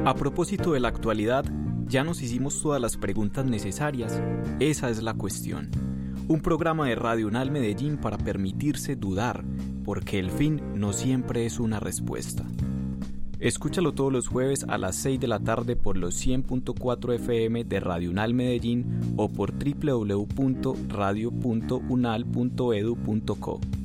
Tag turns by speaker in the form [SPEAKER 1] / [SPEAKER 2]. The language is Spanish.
[SPEAKER 1] A propósito de la actualidad, ¿ya nos hicimos todas las preguntas necesarias? Esa es la cuestión. Un programa de Radio UNAL Medellín para permitirse dudar, porque el fin no siempre es una respuesta. Escúchalo todos los jueves a las 6 de la tarde por los 100.4 FM de Radio UNAL Medellín o por www.radio.unal.edu.co.